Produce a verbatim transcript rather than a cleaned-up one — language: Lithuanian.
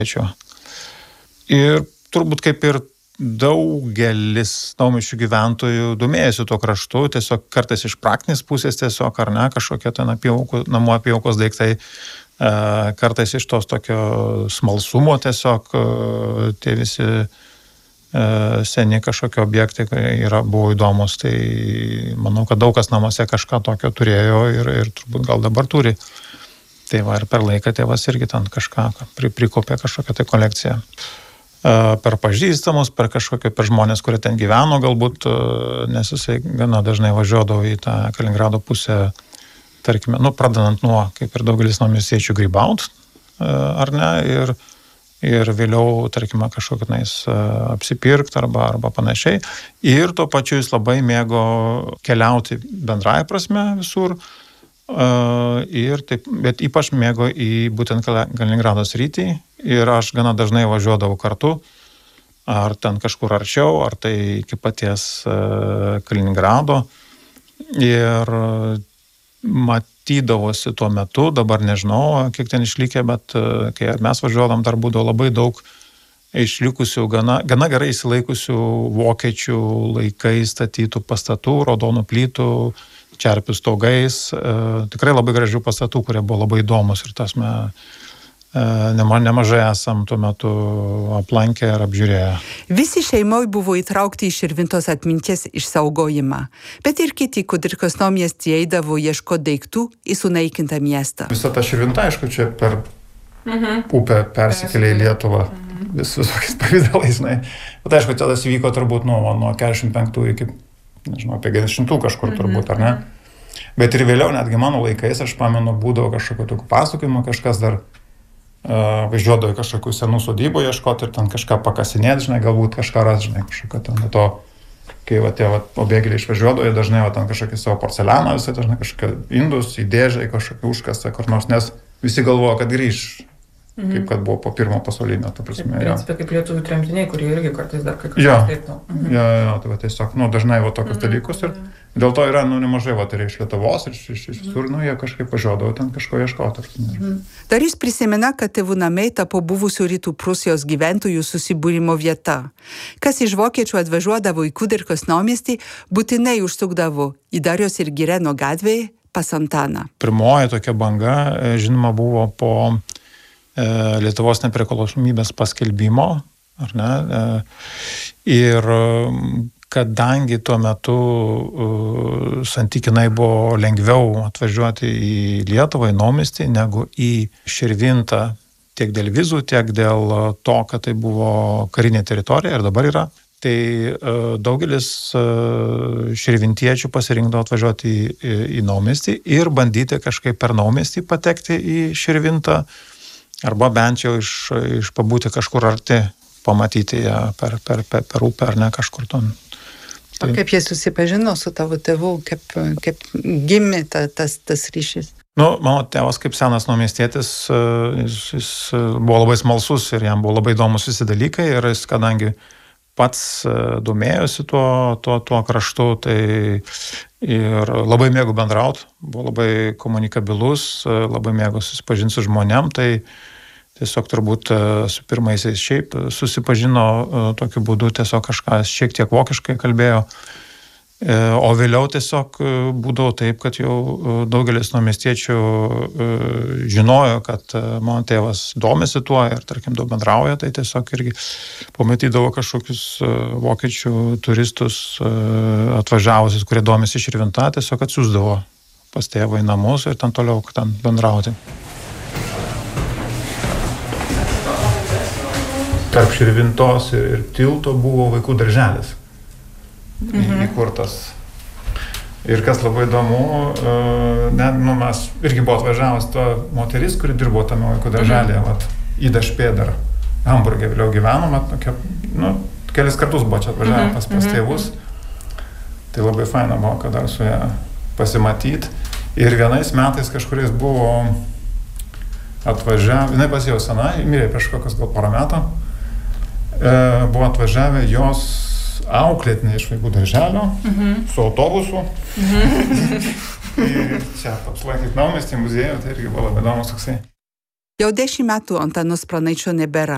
Ir turbūt kaip ir daugelis Naumiesčių gyventojų domėjosi tuo kraštu, tiesiog kartais iš praktinės pusės tiesiog, ar ne, kažkokie ten apyjaukų, namų apyjaukos daiktai, kartais iš tos tokio smalsumo tiesiog tie visi seni kažkokie objektai, kurie yra, buvo įdomus. Tai manau, kad daug kas namuose kažką tokio turėjo ir, ir turbūt gal dabar turi. Tai va, ir per laiką tėvas irgi ten kažką prikopė kažkokią tai kolekciją. Per pažįstamus, per kažkokią, per žmonės, kurie ten gyveno galbūt, nes jisai gana dažnai važiuodavo į tą Kaliningrado pusę, tarkime, nu, pradedant nuo, kaip ir daugelis naumiestiečių, grybaut, ar ne, ir, ir vėliau, tarkime, kažkokiais apsipirkti arba, arba panašiai. Ir tuo pačiu jis labai mėgo keliauti bendrąja prasme visur, ir taip, bet ypač mėgo į būtent Kaliningrado sritį. Ir aš gana dažnai važiuodavau kartu, ar ten kažkur arčiau, ar tai iki paties Kaliningrado. Ir matydavosi tuo metu, dabar nežinau, kiek ten išlikė, bet kai mes važiuodam, dar būdavo labai daug išlikusių, gana, gana gerai įsilaikusių vokiečių laikais statytų pastatų, raudonų plytų, čerpių stogais. Tikrai labai gražių pastatų, kurie buvo labai įdomus ir tas mes nemažai esam tuo metu aplankę ir apžiūrėję. Visi šeimoj buvo įtraukti į Širvintos atminties išsaugojimą, bet ir kiti Kudirkos naumiestyje eidavo ieškoti daiktų į sunaikintą miestą. Visa ta Širvinta, aišku, čia per mhm. upę persikėlė į Lietuvą mhm. vis visokiais pavidalais, žinai. Bet aišku, tas įvyko turbūt nuo, nuo keturiasdešimt penktų iki, nežinau, apie penkiasdešimtų kažkur mhm. turbūt, ar ne? Bet ir vėliau, netgi mano laikais, aš pamenu, būdavo kažkokio tokių pasakojimų, kažkas dar Uh, važiuodavo į kažkokių senų sodybų ieškoti ir ten kažką pakasinėti, žinai, galbūt kažką ras, žinai, kažkokio ten, to, kai va, tie va, pabėgėliai išvažiuodavo, jie dažnai va, ten kažkokį savo porcelianą, visai dažnai kažkokią indus, į dėžę, į kažkokį užkastą, kur nors, nes visi galvoja, kad grįž, mhm. kaip kad buvo po pirmo pasaulinio, ta prasme. Tai principė kaip lietuvių tremtiniai, kurie irgi kartais dar kai kažkas taip. Mhm. Jo, jo, tai va, tiesiog, nu, dažnai va, tokius mhm. dalykus ir dėl to yra, nu, nemažai, va, ir iš Lietuvos, ir iš, iš, iš visur, nu, jie kažkaip važiuodavo ten kažko ieškoti. Mhm. Dar jis prisimena, kad tėvų namai tapo buvusių rytų Prūsijos gyventojų susibūrimo vieta. Kas iš vokiečių atvažiuodavo į Kudirkos naumiestį, būtinai užsukdavo į Dariaus ir Girėno gatvėje pas Antaną. Pirmoji tokia banga, žinoma, buvo po e, Lietuvos nepriklausomybės paskelbimo, ar ne? E, ir kadangi tuo metu uh, santykinai buvo lengviau atvažiuoti į Lietuvą, į naumiestį, negu į Širvintą, tiek dėl vizų, tiek dėl to, kad tai buvo karinė teritorija ir dabar yra, tai uh, daugelis uh, širvintiečių pasirinkdavo atvažiuoti į, į, į naumiestį ir bandyti kažkaip per naumiestį patekti į Širvintą, arba bent jau iš, iš pabūti kažkur arti, pamatyti ją per, per, per, per upę ar ne kažkur ten. O kaip jie susipažino su tavo tėvu, kaip, kaip gimė ta, tas, tas ryšys? Nu, mano tėvas kaip senas naumiestietis, jis, jis buvo labai smalsus ir jam buvo labai įdomus visi dalykai ir jis, kadangi pats domėjosi tuo, tuo, tuo kraštu, tai ir labai mėgo bendrauti, buvo labai komunikabilus, labai mėgo susipažinti su žmonėm, tai tiesiog turbūt su pirmaisiais šiaip susipažino tokiu būdu, tiesiog kažką šiek tiek vokiškai kalbėjo, o vėliau tiesiog būdavo taip, kad jau daugelis naumiestiečių žinojo, kad mano tėvas domisi tuo ir, tarkim, daug bendrauja, tai tiesiog irgi pamatydavo kažkokius vokiečių turistus atvažiavusius, kurie domisi Širvinta, tiesiog atsiųsdavo pas tėvą į namus ir ten toliau ten bendrauti. Tarp Širvintos ir, ir tilto buvo vaikų darželis mhm. įkurtas. Ir kas labai įdomu, ne, nu, mes irgi buvo atvažiavęs to moteris, kuri dirbo tame vaikų darželėje, mhm. vat, Ida Špėdar, Hamburge vėliau gyvenom, tokia, nu, kelis kartus buvo čia atvažiavę mhm. pas, pas tėvus. Tai labai faina buvo, kad dar su ją pasimatyti. Ir vienais metais kažkuris buvo atvažiavę, jinai pas jau sena, mirė prieš kokius gal porą metų. Buvo atvažiavę jos auklėtiniai iš vaikų darželio mhm. su autobusu. Mhm. Ir čia apsilankyti naumiestį muziejų, tai irgi buvo labai įdomus toksai. Jau dešimt metų Antano Pranaičio nebėra.